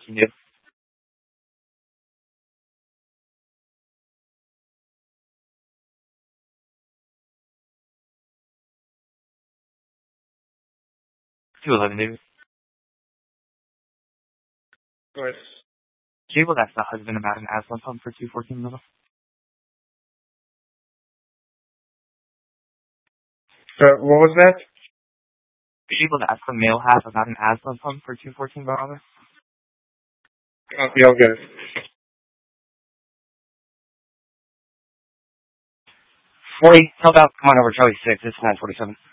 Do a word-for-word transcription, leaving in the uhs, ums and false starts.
Can you? two eleven, David. Go ahead. Cable, that's the husband about an asthma pump for two fourteen middle. Uh, what was that? Are you able to ask the male half about an asthma pump for two fourteen Bravo? Uh, yeah, I'll get it. forty, held out. Come on over, Charlie six. It's nine forty-seven.